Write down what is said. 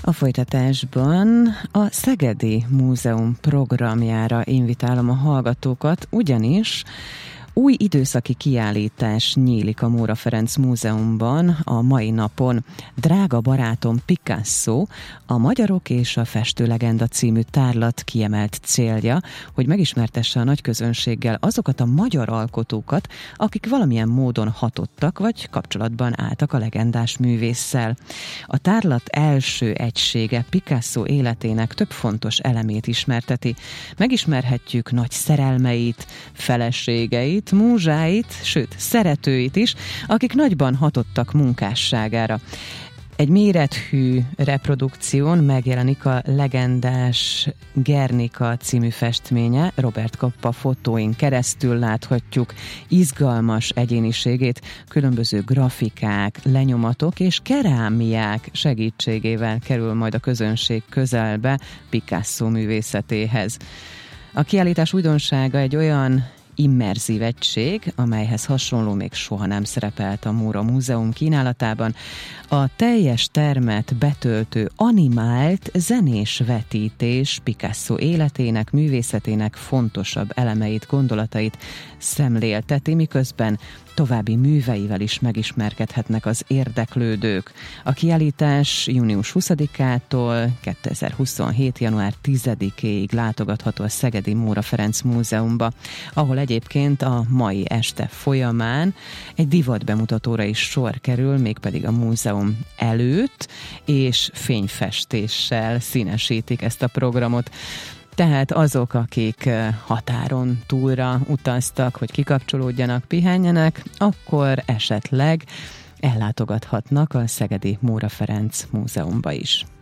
A folytatásban a Szegedi Múzeum programjára invitálom a hallgatókat, ugyanis új időszaki kiállítás nyílik a Móra Ferenc Múzeumban a mai napon. Drága barátom Picasso, a Magyarok és a festőlegenda című tárlat kiemelt célja, hogy megismertesse a nagyközönséggel azokat a magyar alkotókat, akik valamilyen módon hatottak vagy kapcsolatban álltak a legendás művésszel. A tárlat első egysége Picasso életének több fontos elemét ismerteti. Megismerhetjük nagy szerelmeit, feleségeit, múzsáit, sőt, szeretőit is, akik nagyban hatottak munkásságára. Egy mérethű reprodukción megjelenik a legendás Guernica című festménye. Robert Capa fotóin keresztül láthatjuk izgalmas egyéniségét, különböző grafikák, lenyomatok és kerámiák segítségével kerül majd a közönség közelbe Picasso művészetéhez. A kiállítás újdonsága egy olyan immerzív egység, amelyhez hasonló még soha nem szerepelt a Móra Múzeum kínálatában. A teljes termet betöltő animált zenés vetítés Picasso életének, művészetének fontosabb elemeit, gondolatait szemlélteti, miközben további műveivel is megismerkedhetnek az érdeklődők. A kiállítás június 20-ától 2027. január 10-éig látogatható a Szegedi Móra Ferenc Múzeumba, ahol egyébként a mai este folyamán egy divat bemutatóra is sor kerül, mégpedig a múzeum előtt, és fényfestéssel színesítik ezt a programot. Tehát azok, akik határon túlra utaztak, hogy kikapcsolódjanak, pihenjenek, akkor esetleg ellátogathatnak a Szegedi Móra Ferenc Múzeumba is.